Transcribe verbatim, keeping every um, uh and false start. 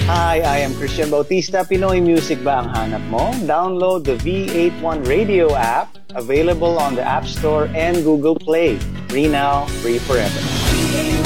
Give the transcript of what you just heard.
Hi, I am Christian Bautista. Pinoy music ba ang hanap mo? Download the V eighty-one Radio app, available on the App Store and Google Play. Free now, free forever.